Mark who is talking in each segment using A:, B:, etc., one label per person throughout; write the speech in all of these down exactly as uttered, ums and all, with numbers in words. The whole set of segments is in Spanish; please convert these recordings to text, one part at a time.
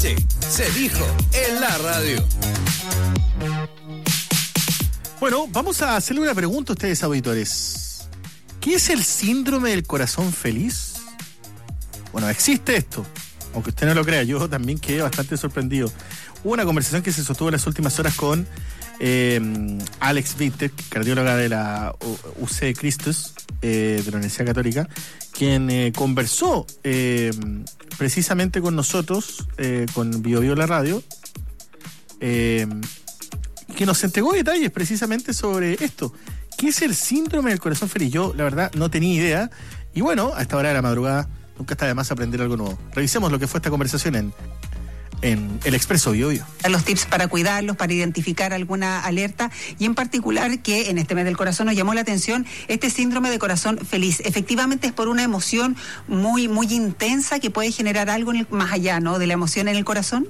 A: Sí, se dijo en la radio.
B: Bueno, vamos a hacerle una pregunta a ustedes, auditores. ¿Qué es el síndrome del corazón feliz? Bueno, existe esto, aunque usted no lo crea, yo también quedé bastante sorprendido. Hubo una conversación que se sostuvo en las últimas horas con eh, Alex Víctor, cardióloga de la U C Christus, eh, de la Universidad Católica, quien eh, conversó eh, precisamente con nosotros, eh, con Bio Bio la radio, eh, que nos entregó detalles precisamente sobre esto. ¿Qué es el síndrome del corazón feliz? Yo, la verdad, no tenía idea. Y bueno, a esta hora de la madrugada, nunca está de más aprender algo nuevo. Revisemos lo que fue esta conversación en, en El Expreso Bio Bio.
C: Los tips para cuidarlos, para identificar alguna alerta, y en particular que en este mes del corazón nos llamó la atención este síndrome de corazón feliz. Efectivamente es por una emoción muy, muy intensa que puede generar algo en el, más allá, ¿no?, de la emoción en el corazón.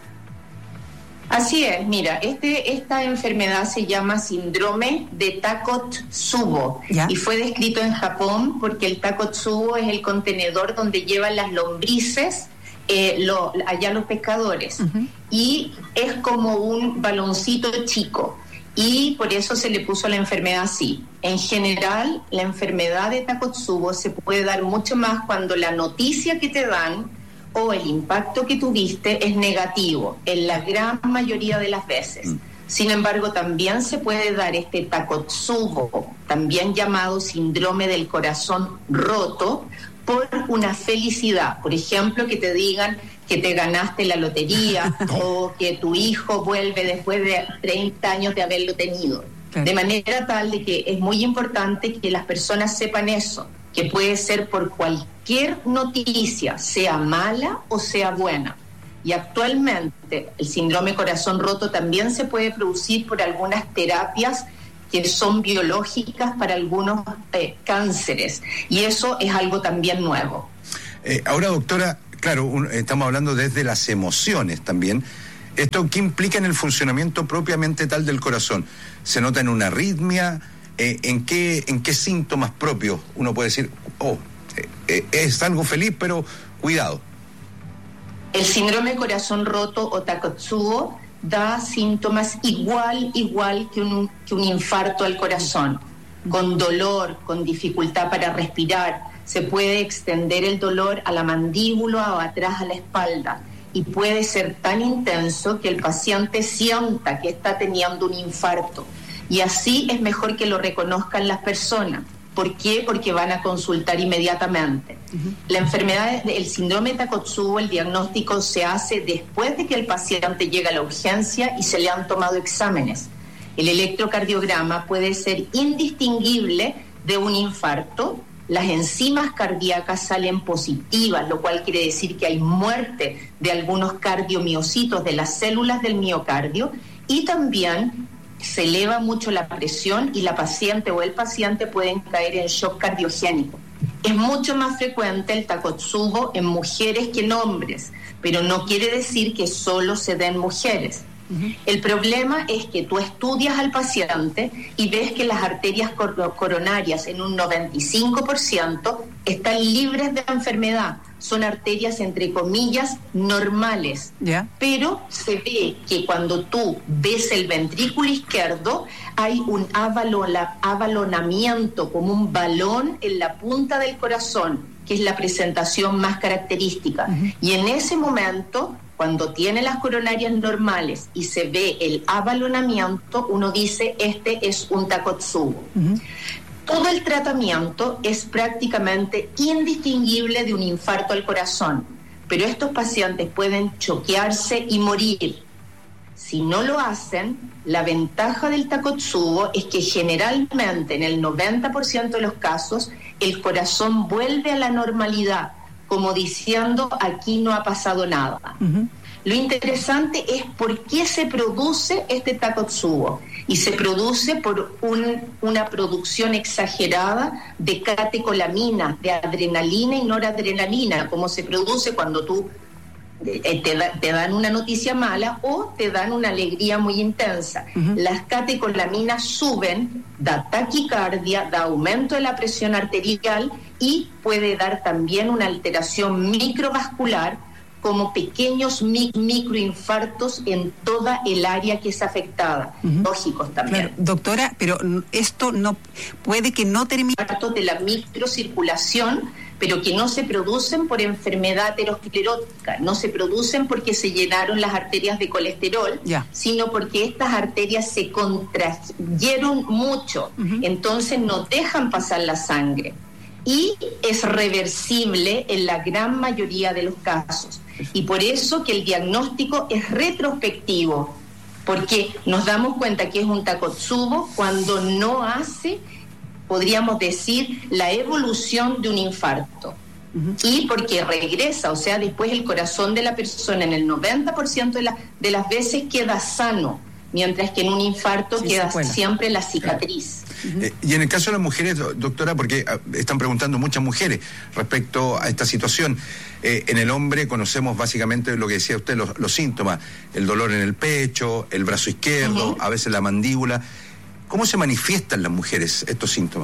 D: Así es, mira, este, esta enfermedad se llama síndrome de Takotsubo. ¿Ya? Y fue descrito en Japón porque el Takotsubo es el contenedor donde llevan las lombrices, eh, lo, allá los pescadores. Uh-huh. Y es como un baloncito chico. Y por eso se le puso la enfermedad así. En general, la enfermedad de Takotsubo se puede dar mucho más cuando la noticia que te dan o el impacto que tuviste es negativo, en la gran mayoría de las veces. Mm. Sin embargo, también se puede dar este Takotsubo, también llamado síndrome del corazón roto, por una felicidad. Por ejemplo, que te digan que te ganaste la lotería o que tu hijo vuelve después de treinta años de haberlo tenido. Okay. De manera tal de que es muy importante que las personas sepan eso, que puede ser por cualquier noticia, sea mala o sea buena. Y actualmente el síndrome corazón roto también se puede producir por algunas terapias que son biológicas para algunos eh, cánceres. Y eso es algo también nuevo.
E: Eh, ahora, doctora, claro, un, estamos hablando desde las emociones también. ¿Esto qué implica en el funcionamiento propiamente tal del corazón? ¿Se nota en una arritmia? Eh, ¿en qué, en qué síntomas propios uno puede decir, oh, eh, eh, es algo feliz, pero cuidado?
D: El síndrome corazón roto o Takotsubo da síntomas igual, igual que un, que un infarto al corazón, con dolor, con dificultad para respirar. Se puede extender el dolor a la mandíbula o atrás a la espalda, y puede ser tan intenso que el paciente sienta que está teniendo un infarto. Y así es mejor que lo reconozcan las personas. ¿Por qué? Porque van a consultar inmediatamente. Uh-huh. La enfermedad, el síndrome de Takotsubo, el diagnóstico se hace después de que el paciente llega a la urgencia y se le han tomado exámenes. El electrocardiograma puede ser indistinguible de un infarto. Las enzimas cardíacas salen positivas, lo cual quiere decir que hay muerte de algunos cardiomiocitos, de las células del miocardio, y también se eleva mucho la presión y la paciente o el paciente pueden caer en shock cardiogénico. Es mucho más frecuente el Takotsubo en mujeres que en hombres, pero no quiere decir que solo se den mujeres. Uh-huh. El problema es que tú estudias al paciente y ves que las arterias cor- coronarias en un noventa y cinco por ciento están libres de enfermedad. Son arterias, entre comillas, normales. Yeah. Pero se ve que cuando tú ves el ventrículo izquierdo, hay un avalona, avalonamiento, como un balón en la punta del corazón, que es la presentación más característica. Uh-huh. Y en ese momento, cuando tiene las coronarias normales y se ve el avalonamiento, uno dice, este es un Takotsubo. Uh-huh. Todo el tratamiento es prácticamente indistinguible de un infarto al corazón, pero estos pacientes pueden choquearse y morir. Si no lo hacen, la ventaja del Takotsubo es que generalmente en el noventa por ciento de los casos el corazón vuelve a la normalidad, como diciendo, aquí no ha pasado nada. Uh-huh. Lo interesante es por qué se produce este Takotsubo. Y se produce por un, una producción exagerada de catecolaminas, de adrenalina y noradrenalina, como se produce cuando tú eh, te, da, te dan una noticia mala o te dan una alegría muy intensa. Uh-huh. Las catecolaminas suben, da taquicardia, da aumento de la presión arterial y puede dar también una alteración microvascular, como pequeños mi- microinfartos en toda el área que es afectada, uh-huh. lógicos también.
C: Claro, doctora, pero esto no puede que no termine...
D: Infartos de la microcirculación, pero que no se producen por enfermedad aterosclerótica, no se producen porque se llenaron las arterias de colesterol,
C: yeah.
D: sino porque estas arterias se contrayeron mucho, uh-huh. entonces no dejan pasar la sangre. Y es reversible en la gran mayoría de los casos. Y por eso que el diagnóstico es retrospectivo, porque nos damos cuenta que es un Takotsubo cuando no hace, podríamos decir, la evolución de un infarto. Uh-huh. Y porque regresa, o sea, después el corazón de la persona en el noventa por ciento de, la, de las veces queda sano, mientras que en un infarto sí, queda siempre la cicatriz.
E: Uh-huh. Eh, y en el caso de las mujeres, doctora, porque uh, están preguntando muchas mujeres respecto a esta situación, eh, en el hombre conocemos básicamente lo que decía usted, los, los síntomas, el dolor en el pecho, el brazo izquierdo, uh-huh. a veces la mandíbula. ¿Cómo se manifiestan las mujeres estos síntomas?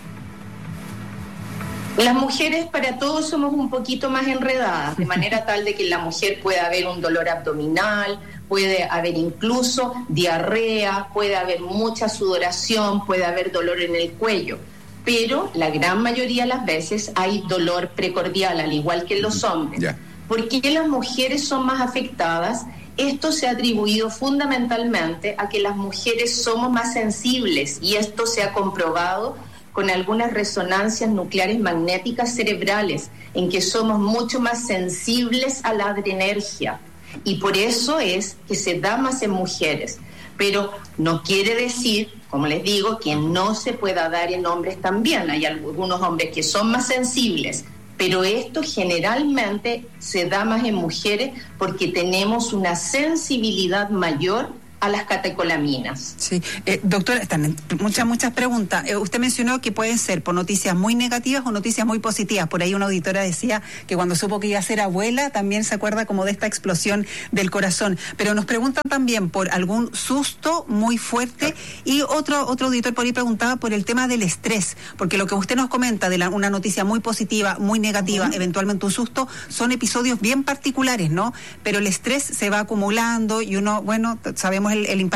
D: Las mujeres para todos somos un poquito más enredadas, de manera tal de que en la mujer puede haber un dolor abdominal, puede haber incluso diarrea, puede haber mucha sudoración, puede haber dolor en el cuello, pero la gran mayoría de las veces hay dolor precordial, al igual que en los hombres.
E: Yeah.
D: ¿Por qué las mujeres son más afectadas? Esto se ha atribuido fundamentalmente a que las mujeres somos más sensibles, y esto se ha comprobado con algunas resonancias nucleares magnéticas cerebrales, en que somos mucho más sensibles a la adrenergia, y por eso es que se da más en mujeres. Pero no quiere decir, como les digo, que no se pueda dar en hombres también. Hay algunos hombres que son más sensibles, pero esto generalmente se da más en mujeres porque tenemos una sensibilidad mayor a las catecolaminas.
C: Sí, eh, doctora, están muchas, muchas preguntas. Eh, usted mencionó que pueden ser por noticias muy negativas o noticias muy positivas. Por ahí una auditora decía que cuando supo que iba a ser abuela, también se acuerda como de esta explosión del corazón. Pero nos preguntan también por algún susto muy fuerte, claro. Y otro, otro auditor por ahí preguntaba por el tema del estrés, porque lo que usted nos comenta de la, una noticia muy positiva, muy negativa, uh-huh. eventualmente un susto, son episodios bien particulares, ¿no? Pero el estrés se va acumulando y uno, bueno, sabemos el, el impacto